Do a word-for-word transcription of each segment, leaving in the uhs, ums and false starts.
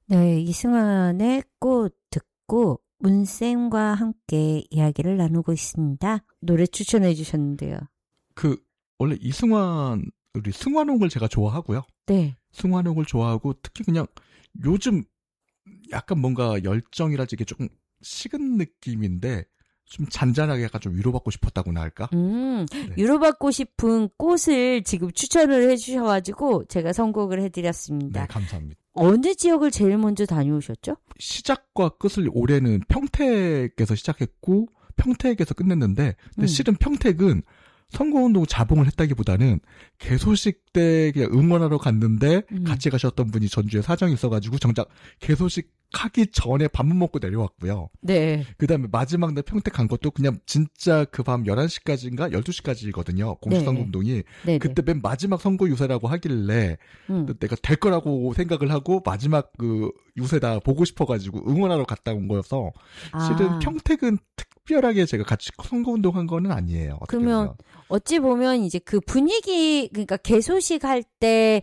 네, 이승환의 꽃 듣고 문쌤과 함께 이야기를 나누고 있습니다. 노래 추천해 주셨는데요. 그 원래 이승환 우리 승환홍을 제가 좋아하고요. 네. 승환홍을 좋아하고 특히 그냥 요즘 약간 뭔가 열정이라지 이게 조금 식은 느낌인데 좀 잔잔하게 약간 좀 위로받고 싶었다고나 할까? 음, 네. 위로받고 싶은 꽃을 지금 추천을 해주셔가지고 제가 선곡을 해드렸습니다. 네, 감사합니다. 어느 지역을 제일 먼저 다녀오셨죠? 시작과 끝을 올해는 평택에서 시작했고 평택에서 끝냈는데 근데 음. 실은 평택은 선거운동 자봉을 했다기보다는 개소식 때 그냥 응원하러 갔는데 음. 같이 가셨던 분이 전주에 사정이 있어가지고 정작 개소식 하기 전에 밥만 먹고 내려왔고요. 네. 그 다음에 마지막 날 평택 간 것도 그냥 진짜 그 밤 열한 시까지인가 열두 시까지거든요. 공식선거운동이. 네. 그때 맨 마지막 선거 유세라고 하길래 음. 내가 될 거라고 생각을 하고 마지막 그 유세다 보고 싶어가지고 응원하러 갔다 온 거여서 실은 아. 평택은 특별하게 제가 같이 선거운동 한 거는 아니에요. 그러면 보면. 어찌 보면 이제 그 분위기 그러니까 개소식 할 때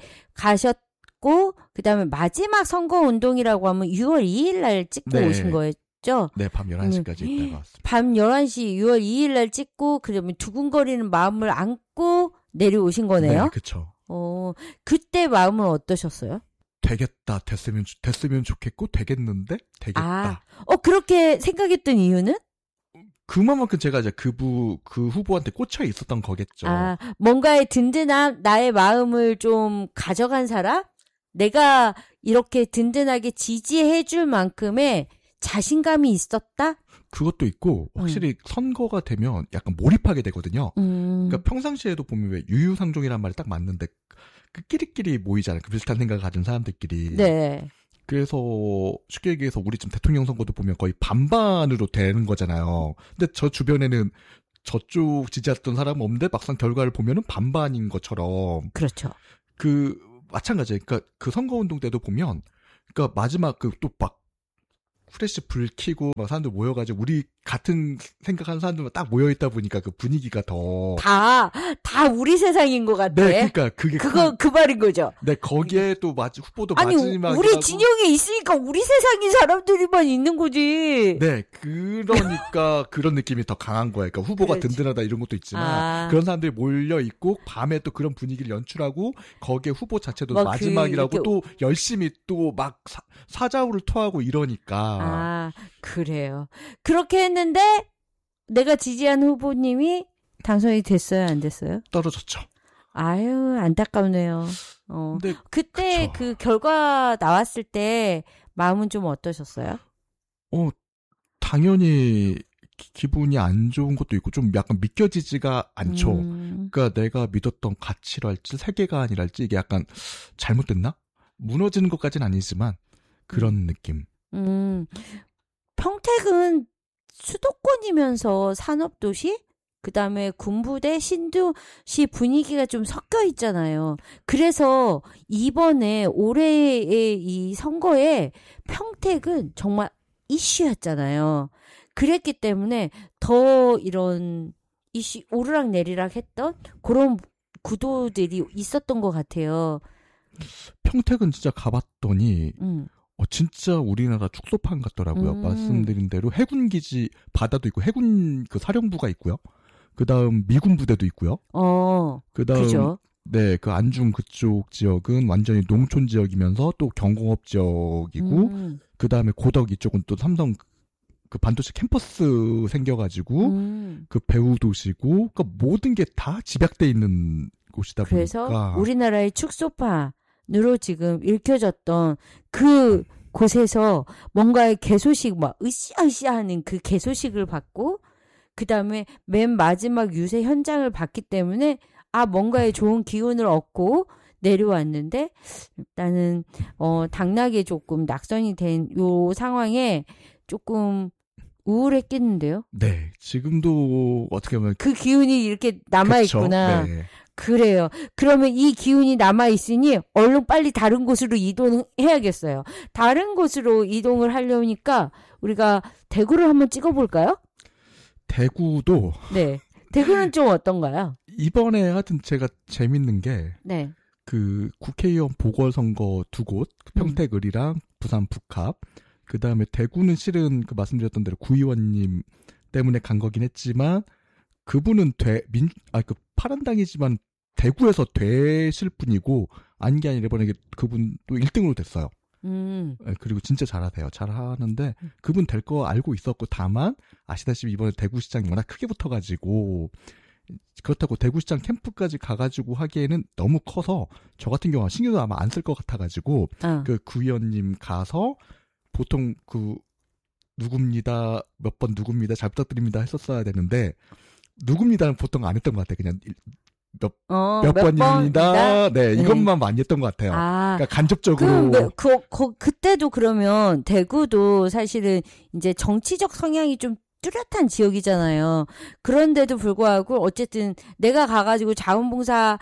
가셨고 그다음에 마지막 선거 운동이라고 하면 유월 이일 날 찍고 네. 오신 거였죠? 네, 밤 열한 시까지 음. 있다가 왔습니다. 밤 열한 시 유월 이일 날 찍고 그러면 두근거리는 마음을 안고 내려오신 거네요. 네, 그렇죠. 어, 그때 마음은 어떠셨어요? 되겠다, 됐으면 됐으면 좋겠고 되겠는데 되겠다. 아, 어 그렇게 생각했던 이유는? 그만큼 제가 이제 그부 그 후보한테 꽂혀 있었던 거겠죠. 아, 뭔가의 든든함, 나의 마음을 좀 가져간 사람? 내가 이렇게 든든하게 지지해 줄 만큼의 자신감이 있었다? 그것도 있고 확실히 음. 선거가 되면 약간 몰입하게 되거든요. 음. 그러니까 평상시에도 보면 왜 유유상종이란 말이 딱 맞는데 그 끼리끼리 모이잖아요. 그 비슷한 생각을 가진 사람들끼리. 네. 그래서 쉽게 얘기해서 우리 지금 대통령 선거도 보면 거의 반반으로 되는 거잖아요. 근데 저 주변에는 저쪽 지지했던 사람은 없는데 막상 결과를 보면은 반반인 것처럼. 그렇죠. 그 마찬가지예요. 그러니까 그 선거운동 때도 보면 그러니까 마지막 그 또 막 후레쉬 불 켜고 막 사람들 모여가지고 우리 같은 생각하는 사람들만 딱 모여있다 보니까 그 분위기가 더 다, 다 우리 세상인 것 같아. 네, 그러니까 그게 그거 그, 그 말인 거죠. 네, 거기에 또 마지 후보도 아니, 마지막에 우리 진영에 있으니까 우리 세상인 사람들이만 있는 거지. 네, 그러니까 그런 느낌이 더 강한 거예요. 그러니까 후보가 그렇지. 든든하다 이런 것도 있지만 아. 그런 사람들이 몰려 있고 밤에 또 그런 분위기를 연출하고 거기에 후보 자체도 뭐 마지막이라고 그, 또 열심히 또 막 사자후를 토하고 이러니까. 아, 그래요. 그렇게 했는데 내가 지지한 후보님이 당선이 됐어요, 안 됐어요? 떨어졌죠. 아유, 안타깝네요. 어. 근데 그때 그쵸. 그 결과 나왔을 때 마음은 좀 어떠셨어요? 어, 당연히 기, 기분이 안 좋은 것도 있고 좀 약간 믿겨지지가 않죠. 음. 그러니까 내가 믿었던 가치랄지 세계관이랄지 이게 약간 잘못됐나? 무너지는 것까지는 아니지만 그런 음. 느낌. 음. 평택은 수도권이면서 산업도시? 그 다음에 군부대 신도시 분위기가 좀 섞여 있잖아요. 그래서 이번에 올해의 이 선거에 평택은 정말 이슈였잖아요. 그랬기 때문에 더 이런 이슈, 오르락 내리락 했던 그런 구도들이 있었던 것 같아요. 평택은 진짜 가봤더니, 음. 어, 진짜 우리나라 축소판 같더라고요. 음. 말씀드린 대로 해군 기지, 바다도 있고, 해군 그 사령부가 있고요. 그 다음 미군 부대도 있고요. 어. 그 다음, 그죠? 네, 그 안중 그쪽 지역은 완전히 농촌 지역이면서 또 경공업 지역이고, 음. 그 다음에 고덕 이쪽은 또 삼성 그 반도체 캠퍼스 생겨가지고, 음. 그 배후 도시고, 그러니까 모든 게 다 집약돼 있는 곳이다 그래서 보니까. 그래서 우리나라의 축소판으로 지금 읽혀졌던 그 곳에서 뭔가의 개소식 막 으쌰으쌰 하는 그 개소식을 받고 그 다음에 맨 마지막 유세 현장을 봤기 때문에 아 뭔가의 좋은 기운을 얻고 내려왔는데 일단은 어 당락에 조금 낙선이 된 요 상황에 조금 우울했겠는데요. 네, 지금도 어떻게 보면 그 기운이 이렇게 남아있구나. 네. 그래요. 그러면 이 기운이 남아있으니 얼른 빨리 다른 곳으로 이동해야겠어요. 다른 곳으로 이동을 하려니까 우리가 대구를 한번 찍어볼까요? 대구도. 네. 대구는 좀 어떤가요? 이번에 하여튼 제가 재밌는 게. 네. 그 국회의원 보궐선거 두 곳, 평택을이랑 부산 북합. 그 다음에 대구는 실은 그 말씀드렸던 대로 구의원님 때문에 간 거긴 했지만 그분은 돼, 민, 아, 그 파란당이지만 대구에서 되실 분이고 아닌 게 아니라 이번에 그분 또 일 등으로 됐어요. 음. 네, 그리고 진짜 잘하세요. 잘하는데 그분 될 거 알고 있었고 다만 아시다시피 이번에 대구시장이 워낙 크게 붙어가지고 그렇다고 대구시장 캠프까지 가가지고 하기에는 너무 커서 저 같은 경우는 신경도 아마 안 쓸 것 같아가지고 어. 그 구의원님 가서 보통 그 누굽니다 몇 번 누굽니다 잘 부탁드립니다 했었어야 되는데 누굽니다는 보통 안 했던 것 같아요. 그냥 몇, 어, 몇, 몇 번입니다. 번이다? 네, 이것만 네. 많이 했던 것 같아요. 아, 그러니까 간접적으로. 그, 그, 그, 그때도 그러면 대구도 사실은 이제 정치적 성향이 좀 뚜렷한 지역이잖아요. 그런데도 불구하고 어쨌든 내가 가가지고 자원봉사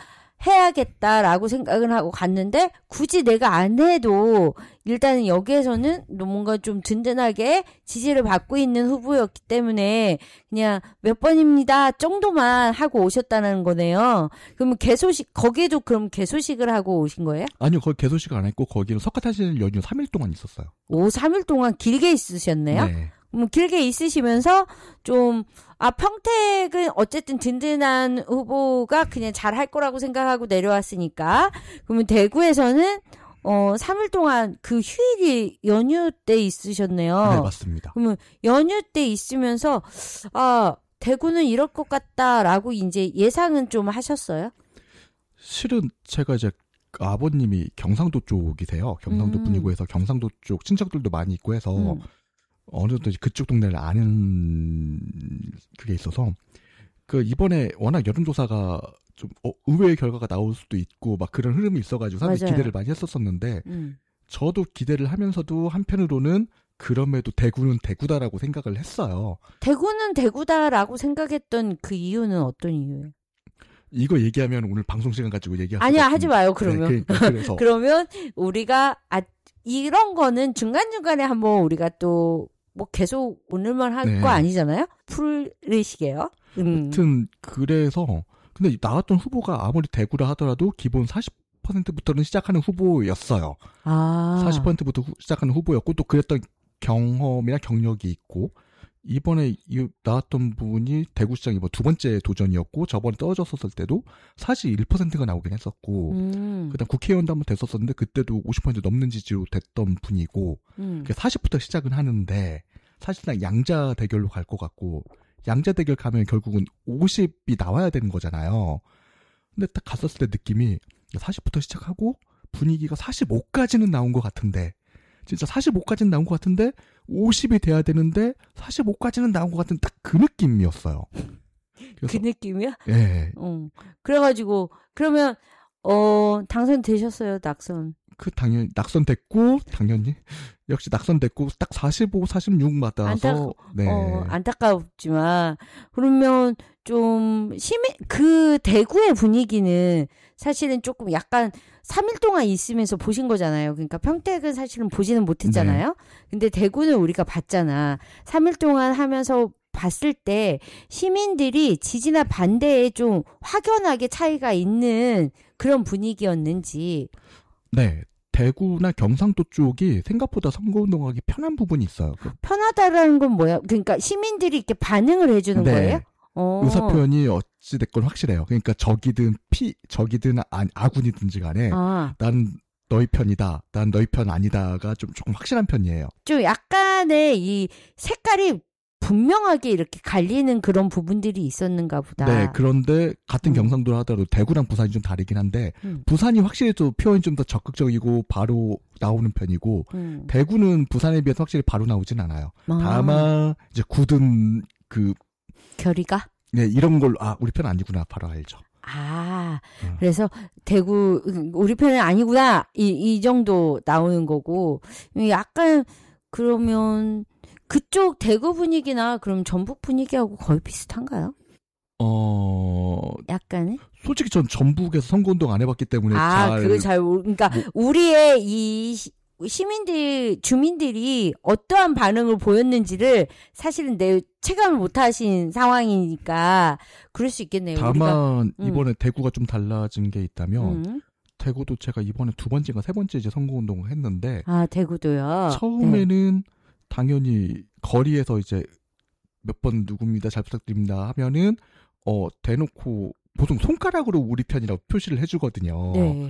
해야겠다라고 생각을 하고 갔는데 굳이 내가 안 해도 일단은 여기에서는 뭔가 좀 든든하게 지지를 받고 있는 후보였기 때문에 그냥 몇 번입니다 정도만 하고 오셨다는 거네요. 그러면 개소식 거기에도 그럼 개소식을 하고 오신 거예요? 아니요, 거기 개소식을 안 했고 거기는 석가탄신 연휴 삼 일 동안 있었어요. 오, 삼 일 동안 길게 있으셨네요? 네. 음, 길게 있으시면서 좀, 아, 평택은 어쨌든 든든한 후보가 그냥 잘 할 거라고 생각하고 내려왔으니까. 그러면 대구에서는, 어, 삼 일 동안 그 휴일이 연휴 때 있으셨네요. 네, 맞습니다. 그러면 연휴 때 있으면서, 아, 대구는 이럴 것 같다라고 이제 예상은 좀 하셨어요? 실은 제가 이제 아버님이 경상도 쪽이세요. 경상도 음. 분이고 해서 경상도 쪽 친척들도 많이 있고 해서 음. 어느 정도 그쪽 동네를 아는 그게 있어서 그 이번에 워낙 여론조사가 좀 어, 의외의 결과가 나올 수도 있고 막 그런 흐름이 있어가지고 사람들이 기대를 많이 했었었는데 음. 저도 기대를 하면서도 한편으로는 그럼에도 대구는 대구다라고 생각을 했어요. 대구는 대구다라고 생각했던 그 이유는 어떤 이유예요? 이거 얘기하면 오늘 방송 시간 가지고 얘기할 아니야 하지 마요 그러면. 네, 그러니까 그래서 그러면 우리가 아, 이런 거는 중간중간에 한번 우리가 또 뭐 계속 오늘만 할 거 네. 아니잖아요? 풀으시게요? 음. 아무튼 그래서 근데 나왔던 후보가 아무리 대구라 하더라도 기본 사십 퍼센트부터는 시작하는 후보였어요. 아. 사십 퍼센트부터 후, 시작하는 후보였고 또 그랬던 경험이나 경력이 있고 이번에 이, 나왔던 분이 대구시장이 뭐 두 번째 도전이었고 저번에 떨어졌었을 때도 사십일 퍼센트가 나오긴 했었고 음. 그다음 국회의원도 한번 됐었었는데 그때도 오십 퍼센트 넘는 지지로 됐던 분이고 음. 사십부터 시작은 하는데 사실상 양자 대결로 갈 것 같고 양자 대결 가면 결국은 오십이 나와야 되는 거잖아요. 근데 딱 갔었을 때 느낌이 사십부터 시작하고 분위기가 사십오까지는 나온 것 같은데 진짜 사십오까지는 나온 것 같은데 오십이 돼야 되는데 사십오까지는 나온 것 같은 딱 그 느낌이었어요. 그 느낌이야? 예. 네. 어. 그래가지고 그러면 어 당선되셨어요, 낙선. 그 당연히 낙선됐고 당연히 역시 낙선됐고 딱 사십오, 사십육 맞아서 안타, 네. 어, 안타깝지만 그러면 좀 시민 그 대구의 분위기는 사실은 조금 약간 삼 일 동안 있으면서 보신 거잖아요. 그러니까 평택은 사실은 보지는 못했잖아요. 네. 근데 대구는 우리가 봤잖아. 삼 일 동안 하면서 봤을 때 시민들이 지지나 반대에 좀 확연하게 차이가 있는 그런 분위기였는지. 네. 대구나 경상도 쪽이 생각보다 선거운동하기 편한 부분이 있어요. 편하다라는 건 뭐야? 그러니까 시민들이 이렇게 반응을 해주는 네. 거예요? 어. 의사표현이 어찌됐건 확실해요. 그러니까 적이든 피, 적이든 아, 아군이든지 간에 아. 난 너희 편이다, 난 너희 편 아니다가 좀 조금 확실한 편이에요. 좀 약간의 이 색깔이 분명하게 이렇게 갈리는 그런 부분들이 있었는가 보다. 네, 그런데 같은 음. 경상도라 하더라도 대구랑 부산이 좀 다르긴 한데 음. 부산이 확실히 또 표현이 좀 더 적극적이고 바로 나오는 편이고 음. 대구는 부산에 비해서 확실히 바로 나오진 않아요. 아. 다만 이제 굳은 그 결의가? 네, 이런 걸로 아 우리 편 아니구나 바로 알죠. 아, 음. 그래서 대구 우리 편은 아니구나 이, 이 정도 나오는 거고 약간 그러면 그쪽 대구 분위기나 그럼 전북 분위기하고 거의 비슷한가요? 어, 약간은? 솔직히 전 전북에서 선거운동 안 해봤기 때문에 아, 잘 그걸 잘 모르. 그러니까 뭐, 우리의 이 시민들 주민들이 어떠한 반응을 보였는지를 사실은 내 체감을 못하신 상황이니까 그럴 수 있겠네요. 다만 우리가. 이번에 음. 대구가 좀 달라진 게 있다면. 음. 대구도 제가 이번에 두 번째인가 세 번째 이제 선거운동을 했는데. 아, 대구도요? 처음에는 네. 당연히 거리에서 이제 몇 번 누굽니다, 잘 부탁드립니다 하면은, 어, 대놓고 보통 손가락으로 우리 편이라고 표시를 해주거든요. 네.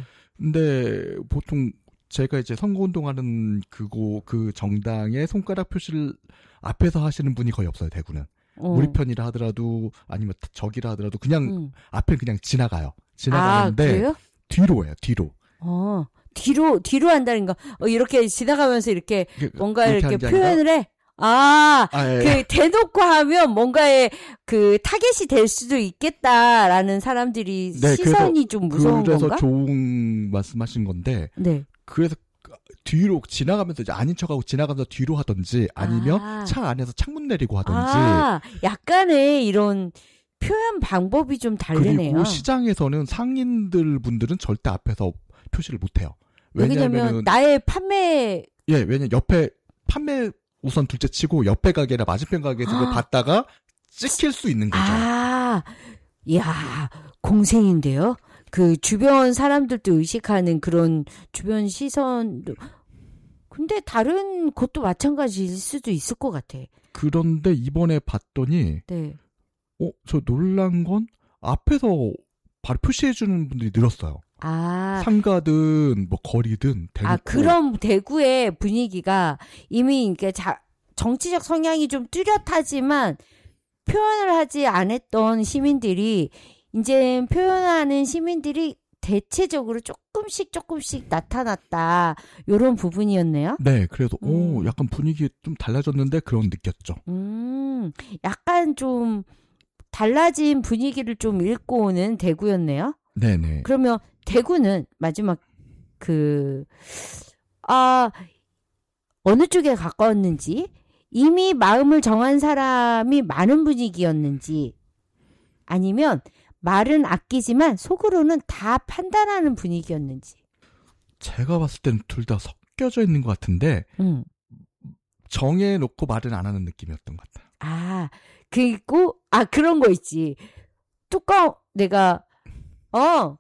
근데 보통 제가 이제 선거운동하는 그거, 그 정당의 손가락 표시를 앞에서 하시는 분이 거의 없어요, 대구는. 어. 우리 편이라 하더라도 아니면 적이라 하더라도 그냥 음. 앞에 그냥 지나가요. 지나가는데. 아, 그래요? 뒤로 해요, 뒤로. 어, 뒤로, 뒤로 한다는 거. 어, 이렇게 지나가면서 이렇게 그, 뭔가 이렇게 표현을 해. 아, 아 예. 그, 대놓고 하면 뭔가의 그 타겟이 될 수도 있겠다라는 사람들이 네, 시선이 좀 무서운 그래서 건가? 그래서 좋은 말씀하신 건데. 네. 그래서 뒤로 지나가면서 이제 아닌 척하고 지나가면서 뒤로 하든지 아니면 아. 차 안에서 창문 내리고 하든지. 아, 약간의 이런 표현 방법이 좀 다르네요. 그리고 시장에서는 상인들 분들은 절대 앞에서 표시를 못 해요. 왜냐면 나의 판매. 예, 왜냐면 옆에 판매 우선 둘째 치고 옆에 가게나 맞은편 가게에서 아. 봤다가 찍힐 수 있는 거죠. 아, 이야, 공생인데요? 그 주변 사람들도 의식하는 그런 주변 시선도. 근데 다른 곳도 마찬가지일 수도 있을 것 같아. 그런데 이번에 봤더니 네. 어, 저 놀란 건 앞에서 바로 표시해주는 분들이 늘었어요. 아. 상가든 뭐 거리든 대놓고. 아, 그럼 대구의 분위기가 이미 이게 자, 정치적 성향이 좀 뚜렷하지만 표현을 하지 않았던 시민들이 이제 표현하는 시민들이 대체적으로 조금씩 조금씩 나타났다. 요런 부분이었네요. 네, 그래서 음. 오, 약간 분위기 좀 달라졌는데 그런 느꼈죠. 음, 약간 좀 달라진 분위기를 좀 읽고 오는 대구였네요. 네네. 그러면 대구는 마지막 그, 아, 어느 쪽에 가까웠는지, 이미 마음을 정한 사람이 많은 분위기였는지, 아니면 말은 아끼지만 속으로는 다 판단하는 분위기였는지. 제가 봤을 때는 둘 다 섞여져 있는 것 같은데, 음. 정해놓고 말은 안 하는 느낌이었던 것 같아요. 아, 그리고, 아, 그런 거 있지. 뚜껑, 내가, 어,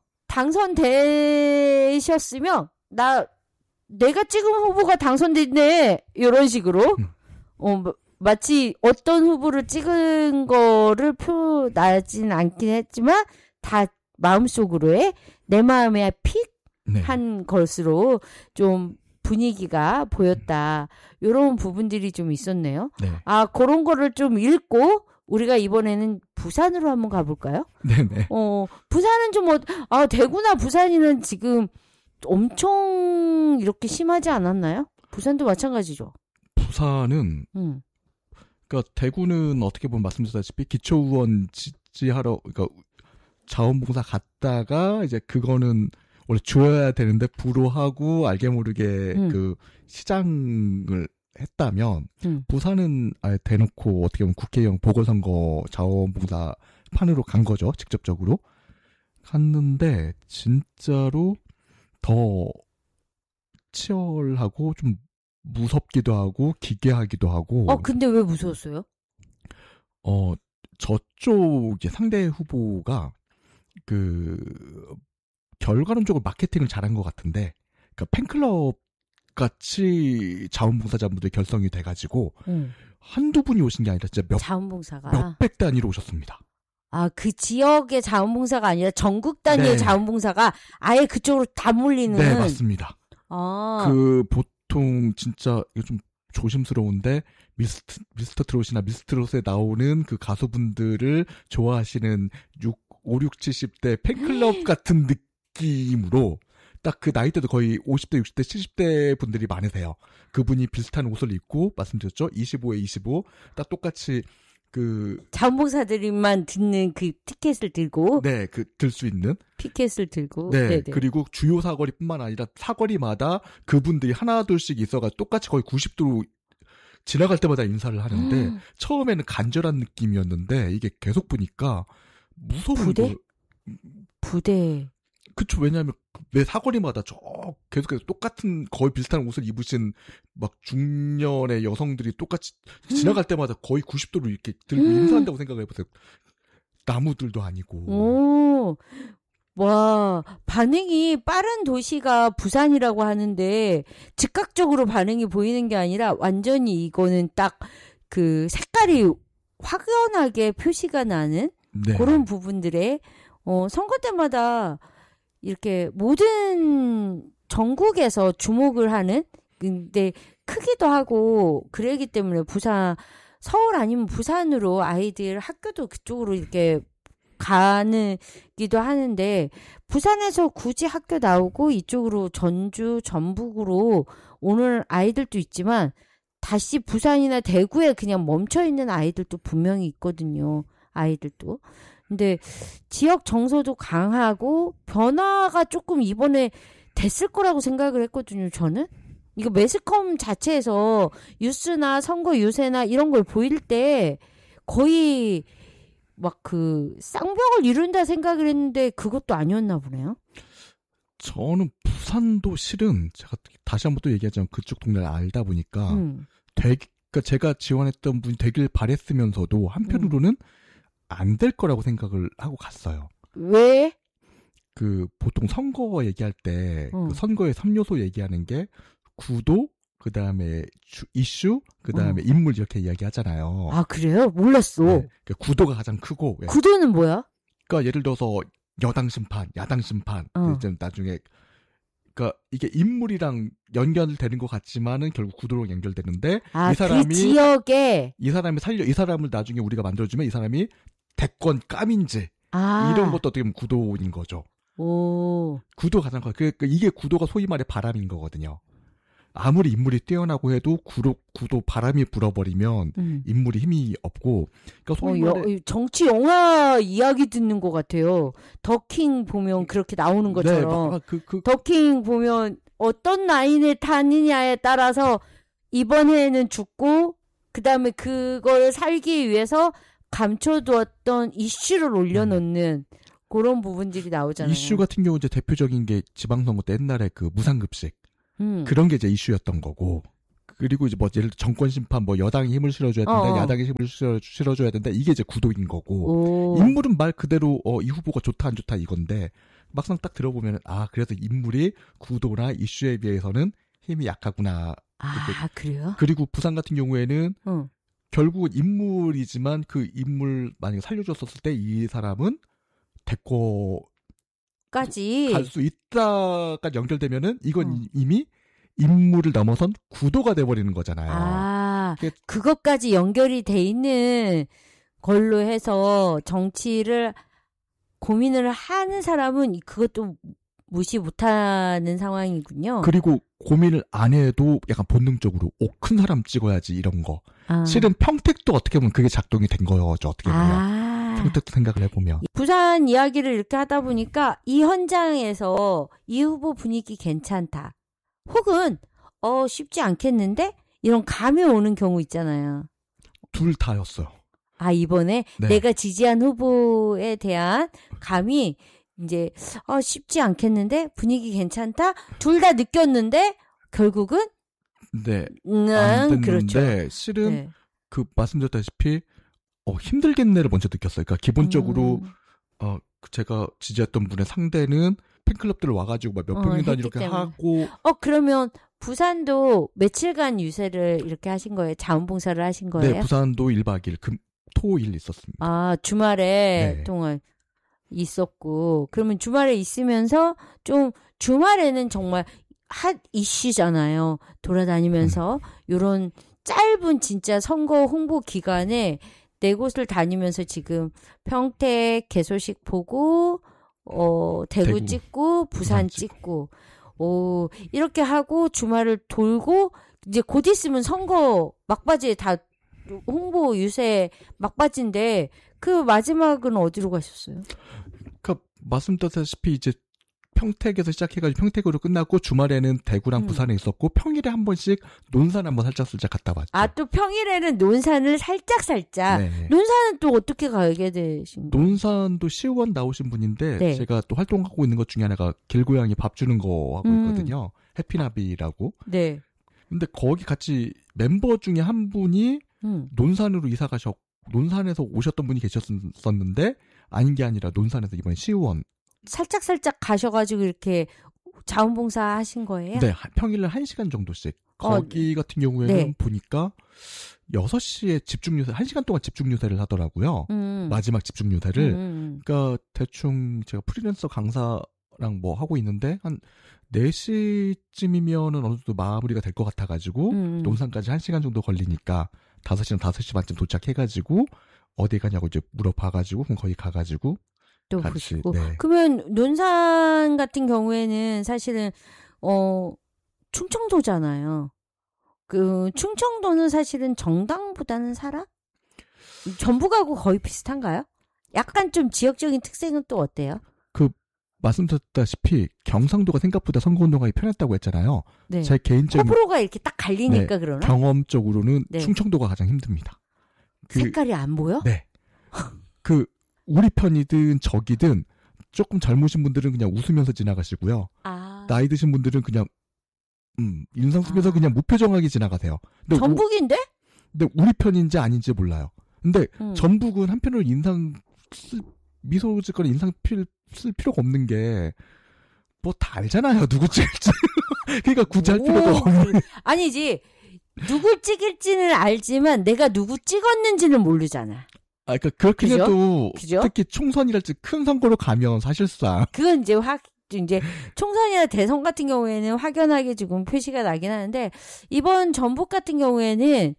당선되셨으면, 나, 내가 찍은 후보가 당선됐네. 이런 식으로. 음. 어, 마치 어떤 후보를 찍은 거를 표나진 않긴 했지만, 다 마음속으로의, 내 마음에 픽한 네. 것으로 좀 분위기가 보였다. 이런 부분들이 좀 있었네요. 네. 아, 그런 거를 좀 읽고, 우리가 이번에는 부산으로 한번 가볼까요? 네네. 어, 부산은 좀, 어, 아, 대구나 부산이는 지금 엄청 이렇게 심하지 않았나요? 부산도 마찬가지죠. 부산은, 음. 그러니까 대구는 어떻게 보면 말씀드렸다시피 기초의원 지지하러, 그러니까 자원봉사 갔다가 이제 그거는 원래 줘야 되는데 불호하고 알게 모르게 음. 그 시장을 했다면 음. 부산은 아예 대놓고 어떻게 보면 국회의원 보궐선거 자원봉사 판으로 간 거죠. 직접적으로 갔는데 진짜로 더 치열하고 좀 무섭기도 하고 기괴하기도 하고. 어 근데 왜 무서웠어요? 어 저쪽 상대 후보가 그 결과론적으로 마케팅을 잘한 것 같은데, 그러니까 팬클럽 같이 자원봉사자분들 결성이 돼가지고 음. 한두 분이 오신 게 아니라 진짜 몇 자원봉사가 몇백 단위로 오셨습니다. 아, 그 지역의 자원봉사가 아니라 전국 단위의 네. 자원봉사가 아예 그쪽으로 다 몰리는. 네, 맞습니다. 아. 그 보통 진짜 이거 좀 조심스러운데 미스트 미스터 트롯이나 미스터 트롯에 나오는 그 가수분들을 좋아하시는 오, 육, 칠십 대 팬클럽 같은 느낌으로 딱 그 나이대도 거의 오십 대, 육십 대, 칠십 대 분들이 많으세요. 그분이 비슷한 옷을 입고 말씀드렸죠. 이십오에 이십오. 딱 똑같이 그 자원봉사들만 듣는 그 티켓을 들고 네, 그 들 수 있는 피켓을 들고 네, 네네. 그리고 주요 사거리뿐만 아니라 사거리마다 그분들이 하나둘씩 있어가 똑같이 거의 구십 도로 지나갈 때마다 인사를 하는데 음. 처음에는 간절한 느낌이었는데 이게 계속 보니까 무서운 부대? 거. 부대. 그쵸. 왜냐하면 매 사거리마다 저 계속해서 똑같은 거의 비슷한 옷을 입으신 막 중년의 여성들이 똑같이 음. 지나갈 때마다 거의 구십 도로 이렇게 들고 음. 인사한다고 생각을 해보세요. 나무들도 아니고. 오. 와, 반응이 빠른 도시가 부산이라고 하는데 즉각적으로 반응이 보이는 게 아니라 완전히 이거는 딱 그 색깔이 확연하게 표시가 나는 네. 그런 부분들에 어, 선거 때마다 이렇게 모든 전국에서 주목을 하는 근데 크기도 하고 그러기 때문에 부산 서울 아니면 부산으로 아이들 학교도 그쪽으로 이렇게 가는 기도 하는데 부산에서 굳이 학교 나오고 이쪽으로 전주 전북으로 오는 아이들도 있지만 다시 부산이나 대구에 그냥 멈춰 있는 아이들도 분명히 있거든요. 아이들도. 근데 지역 정서도 강하고 변화가 조금 이번에 됐을 거라고 생각을 했거든요. 저는. 이거 매스컴 자체에서 뉴스나 선거 유세나 이런 걸 보일 때 거의 막 그 쌍벽을 이룬다 생각을 했는데 그것도 아니었나 보네요. 저는 부산도 실은 제가 다시 한번 또 얘기하자면 그쪽 동네를 알다 보니까 음. 되게 그러니까 제가 지원했던 분이 되길 바랬으면서도 한편으로는 음. 안 될 거라고 생각을 하고 갔어요. 왜? 그 보통 선거 얘기할 때 어. 그 선거의 삼 요소 얘기하는 게 구도, 그 다음에 이슈, 그 다음에 어. 인물 이렇게 이야기하잖아요. 아 그래요? 몰랐어. 네, 구도가 가장 크고. 구도는 뭐야? 그러니까 예를 들어서 여당 심판, 야당 심판, 어. 이제 나중에 그러니까 이게 인물이랑 연결되는 것 같지만은 결국 구도로 연결되는데 아, 이 사람이 그 지역에 이 사람이 살려 이 사람을 나중에 우리가 만들어주면 이 사람이 대권 깜인지 아. 이런 것도 어떻게 보면 구도인 거죠. 오. 구도 가장 커. 그, 그 이게 구도가 소위 말해 바람인 거거든요. 아무리 인물이 뛰어나고 해도 구도, 구도 바람이 불어버리면 음. 인물이 힘이 없고. 그러니까 소위 어, 말해 여, 정치 영화 이야기 듣는 것 같아요. 더킹 보면 그렇게 나오는 것처럼. 네, 그, 그, 더킹 보면 어떤 라인을 타느냐에 따라서 이번 해에는 죽고 그 다음에 그걸 살기 위해서 감춰두었던 이슈를 올려놓는 음. 그런 부분들이 나오잖아요. 이슈 같은 경우 이제 대표적인 게 지방선거 때 옛날에 그 무상급식. 음. 그런 게 이제 이슈였던 거고. 그리고 이제 뭐 예를 들어 정권 심판 뭐 여당이 힘을 실어줘야 된다, 어어. 야당이 힘을 실어, 실어줘야 된다. 이게 이제 구도인 거고. 오. 인물은 말 그대로 어, 이 후보가 좋다 안 좋다 이건데 막상 딱 들어보면 아 그래서 인물이 구도나 이슈에 비해서는 힘이 약하구나. 아 그래요? 그리고 부산 같은 경우에는 어. 결국은 인물이지만 그 인물 만약에 살려줬었을 때 이 사람은 대권 까지 갈 수 있다가 연결되면은 이건 어. 이미 인물을 넘어선 구도가 돼버리는 거잖아요. 아, 그게... 그것까지 연결이 돼 있는 걸로 해서 정치를 고민을 하는 사람은 그것도 무시 못하는 상황이군요. 그리고 고민을 안 해도 약간 본능적으로 오, 큰 사람 찍어야지 이런 거. 아. 실은 평택도 어떻게 보면 그게 작동이 된 거죠. 어떻게 보면. 아. 평택도 생각을 해보면. 부산 이야기를 이렇게 하다 보니까 이 현장에서 이 후보 분위기 괜찮다. 혹은 어 쉽지 않겠는데? 이런 감이 오는 경우 있잖아요. 둘 다였어요. 아 이번에 네. 내가 지지한 후보에 대한 감이 이제 어 쉽지 않겠는데? 분위기 괜찮다? 둘 다 느꼈는데 결국은 네. 음, 안 됐는데 그렇죠. 실은 네. 그 말씀드렸다시피 어, 힘들겠네를 먼저 느꼈어요. 그러니까 기본적으로 음. 어, 제가 지지했던 분의 상대는 팬클럽들 와가지고 막 몇 평 단위 어, 이렇게 때문에. 하고. 어 그러면 부산도 며칠간 유세를 이렇게 하신 거예요? 자원봉사를 하신 거예요? 네, 부산도 일 박 이 일, 금, 토, 일 있었습니다. 아 주말에 네. 동안 있었고 그러면 주말에 있으면서 좀 주말에는 정말 핫 이슈잖아요. 돌아다니면서 음. 이런 짧은 진짜 선거 홍보 기간에 네 곳을 다니면서 지금 평택 개소식 보고 어 대구, 대구. 찍고 부산, 부산 찍고 오 이렇게 하고 주말을 돌고 이제 곧 있으면 선거 막바지에 다 홍보 유세 막바지인데 그 마지막은 어디로 가셨어요? 그러니까 말씀드렸다시피 이제 평택에서 시작해가지고 평택으로 끝났고 주말에는 대구랑 음. 부산에 있었고 평일에 한 번씩 논산 한번 살짝 살짝 갔다 왔죠. 아, 또 평일에는 논산을 살짝 살짝. 네. 논산은 또 어떻게 가게 되신 거예요? 논산도 시의원 나오신 분인데 네. 제가 또 활동하고 있는 것 중에 하나가 길고양이 밥 주는 거 하고 음. 있거든요. 해피나비라고. 네. 근데 거기 같이 멤버 중에 한 분이 음. 논산으로 이사 가셨 논산에서 오셨던 분이 계셨었는데 아닌 게 아니라 논산에서 이번에 시의원 살짝 살짝 가셔가지고 이렇게 자원봉사 하신 거예요? 네, 평일에 한 시간 정도씩. 거기 어, 같은 경우에는 네. 보니까 여섯 시에 집중유세, 한 시간 동안 집중유세를 하더라고요. 음. 마지막 집중유세를. 음. 그러니까 대충 제가 프리랜서 강사랑 뭐 하고 있는데 한 네 시쯤이면은 어느 정도 마무리가 될 것 같아가지고 음. 논산까지 한 시간 정도 걸리니까 다섯 시나 다섯 시 반쯤 도착해가지고 어디 가냐고 이제 물어봐가지고 그럼 거기 가가지고 또 같이, 보시고. 네. 그러면 논산 같은 경우에는 사실은 어 충청도잖아요. 그 충청도는 사실은 정당보다는 살아? 전북하고 거의 비슷한가요? 약간 좀 지역적인 특색은 또 어때요? 그 말씀드렸다시피 경상도가 생각보다 선거운동하기 편했다고 했잖아요. 네. 제 개인적인 호불호가 이렇게 딱 갈리니까 네, 그러나? 경험적으로는 네. 충청도가 가장 힘듭니다. 그, 색깔이 안 보여? 네. 그 우리 편이든 적이든 조금 젊으신 분들은 그냥 웃으면서 지나가시고요. 아. 나이 드신 분들은 그냥 음, 인상 쓰면서 아. 그냥 무표정하게 지나가세요. 근데 전북인데? 우, 근데 우리 편인지 아닌지 몰라요. 근데 음. 전북은 한편으로 인상 쓸, 미소 짓거나 인상 필, 쓸 필요가 없는 게 뭐 다 알잖아요. 누구 찍을지. 그러니까 굳이 할 필요가 없는. 아니지. 누구 찍을지는 알지만 내가 누구 찍었는지는 모르잖아. 아, 그러니까 그렇긴 그죠? 해도 그죠? 특히 총선이랄지 큰 선거로 가면 사실상 그건 이제 확 이제 총선이나 대선 같은 경우에는 확연하게 지금 표시가 나긴 하는데 이번 전북 같은 경우에는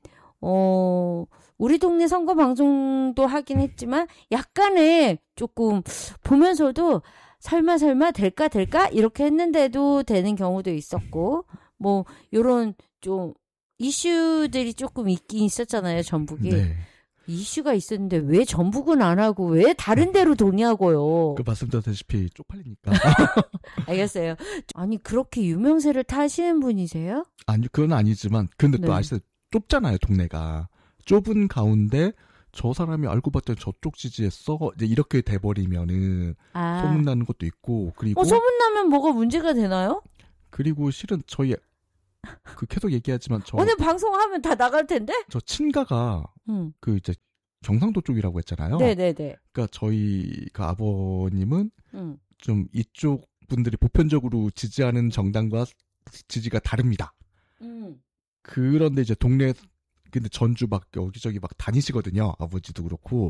어 우리 동네 선거 방송도 하긴 했지만 약간의 조금 보면서도 설마 설마 될까 될까 이렇게 했는데도 되는 경우도 있었고 뭐 요런 좀 이슈들이 조금 있긴 있었잖아요 전북이. 네. 이슈가 있었는데 왜 전북은 안 하고 왜 다른 데로 도냐고요. 그 말씀드렸다시피 쪽팔리니까. 알겠어요. 아니 그렇게 유명세를 타시는 분이세요? 아니 그건 아니지만 근데 네. 또 아시다시피 좁잖아요 동네가. 좁은 가운데 저 사람이 알고 봤더니 저쪽 지지했어 이제 이렇게 돼버리면은 아. 소문나는 것도 있고 그리고 어, 소문나면 뭐가 문제가 되나요? 그리고 실은 저희 그 계속 얘기하지만 저 오늘 방송하면 다 나갈 텐데? 저 친가가 음. 그 이제 경상도 쪽이라고 했잖아요. 네네네. 그러니까 저희 그 아버님은 음. 좀 이쪽 분들이 보편적으로 지지하는 정당과 지지가 다릅니다. 음. 그런데 이제 동네 근데 전주 막 여기저기 막 다니시거든요. 아버지도 그렇고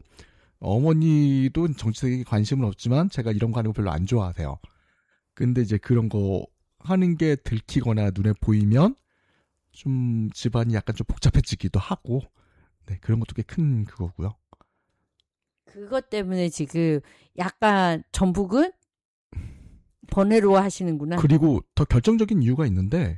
어머니도 정치적인 관심은 없지만 제가 이런 거 하는 거 별로 안 좋아하세요. 근데 이제 그런 거 하는 게 들키거나 눈에 보이면 좀 집안이 약간 좀 복잡해지기도 하고 네 그런 것도 꽤 큰 그거고요. 그것 때문에 지금 약간 전북은 번외로 하시는구나. 그리고 더 결정적인 이유가 있는데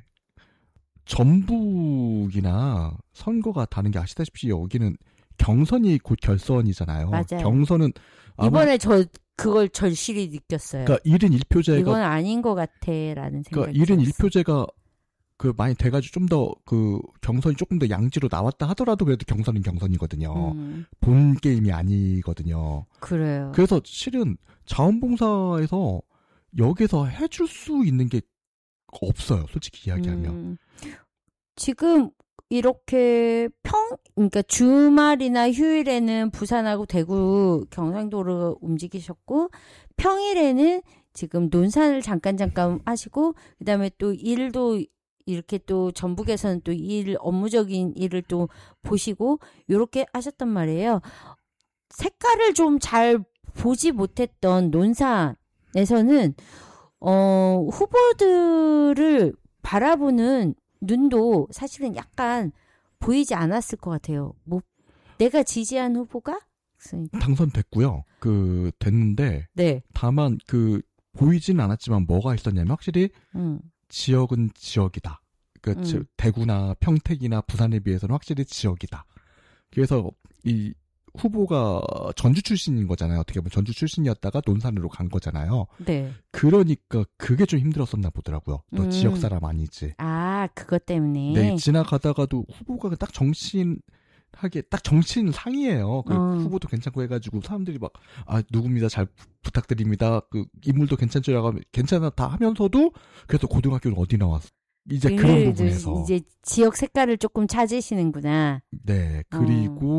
전북이나 선거가 다른 게 아시다시피 여기는 경선이 곧 결선이잖아요. 맞아요. 경선은 이번에 저 그걸 절실히 느꼈어요. 그러니까 일인 일표제가 이건 아닌 것 같아라는 생각이 그러니까 일인 일표제가 그 많이 돼가지고 좀 더 그 경선이 조금 더 양지로 나왔다 하더라도 그래도 경선은 경선이거든요. 음. 본 게임이 아니거든요. 그래요. 그래서 실은 자원봉사에서 여기서 해줄 수 있는 게 없어요. 솔직히 이야기하면. 음. 지금 이렇게 평, 그러니까 주말이나 휴일에는 부산하고 대구, 경상도로 움직이셨고, 평일에는 지금 논산을 잠깐 잠깐 하시고, 그 다음에 또 일도 이렇게 또 전북에서는 또 일, 업무적인 일을 또 보시고, 요렇게 하셨단 말이에요. 색깔을 좀 잘 보지 못했던 논산에서는, 어, 후보들을 바라보는 눈도 사실은 약간 보이지 않았을 것 같아요. 뭐 내가 지지한 후보가 당선됐고요. 그 됐는데 네. 다만 그 보이진 않았지만 뭐가 있었냐면 확실히 음. 지역은 지역이다. 그러니까 음. 대구나 평택이나 부산에 비해서는 확실히 지역이다. 그래서 이 후보가 전주 출신인 거잖아요. 어떻게 보면 전주 출신이었다가 논산으로 간 거잖아요. 네. 그러니까 그게 좀 힘들었었나 보더라고요. 너 음. 지역 사람 아니지. 아, 그것 때문에. 네, 지나가다가도 후보가 딱 정치인하게 딱 정치인 상이에요. 그 어. 후보도 괜찮고 해가지고 사람들이 막 아 누굽니다, 잘 부탁드립니다. 그 인물도 괜찮죠라고 하면 괜찮아 다 하면서도 그래서 고등학교는 어디 나왔어? 이제 그런 부분에서 이제 지역 색깔을 조금 찾으시는구나. 네, 그리고. 어.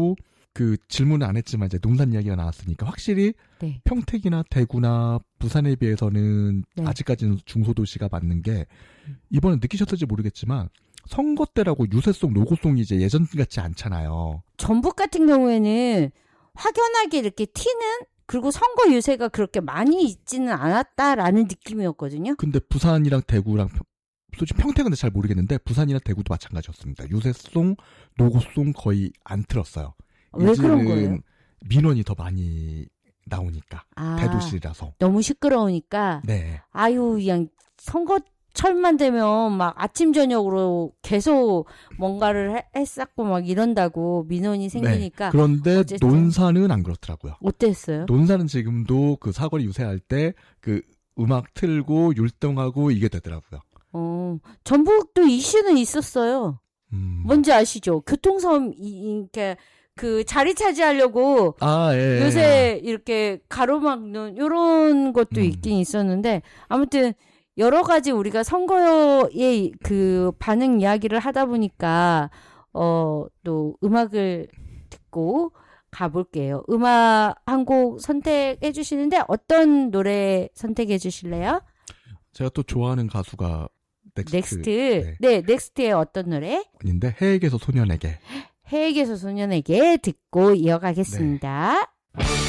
그 질문은 안 했지만 이제 논산 이야기가 나왔으니까 확실히 네. 평택이나 대구나 부산에 비해서는 네. 아직까지는 중소도시가 맞는 게 이번에 느끼셨을지 모르겠지만 선거 때라고 유세송, 노고송이 이제 예전 같지 않잖아요. 전북 같은 경우에는 확연하게 이렇게 튀는 그리고 선거 유세가 그렇게 많이 있지는 않았다라는 느낌이었거든요. 근데 부산이랑 대구랑 솔직히 평택은 잘 모르겠는데 부산이나 대구도 마찬가지였습니다. 유세송, 노고송 거의 안 틀었어요. 왜 그런 거예요? 민원이 더 많이 나오니까. 아, 대도시라서. 너무 시끄러우니까. 네. 아유, 그냥 선거철만 되면 막 아침 저녁으로 계속 뭔가를 했었고 막 이런다고 민원이 생기니까. 네. 그런데 어쨌든. 논산은 안 그렇더라고요. 어땠어요? 논산은 지금도 그 사거리 유세할 때 그 음악 틀고 율동하고 이게 되더라고요. 어, 전북도 이슈는 있었어요. 음. 뭔지 아시죠? 교통섬 이렇게 그 자리 차지하려고 아, 예, 요새 예. 이렇게 가로막는 이런 것도 음. 있긴 있었는데 아무튼 여러 가지 우리가 선거의 그 반응 이야기를 하다 보니까 어, 또 음악을 듣고 가볼게요. 음악 한 곡 선택해 주시는데 어떤 노래 선택해 주실래요? 제가 또 좋아하는 가수가 넥스트. 넥스트. 네. 네, 넥스트의 어떤 노래? 아닌데 해에게서 소년에게. 해에게서 소년에게 듣고 이어가겠습니다. 네.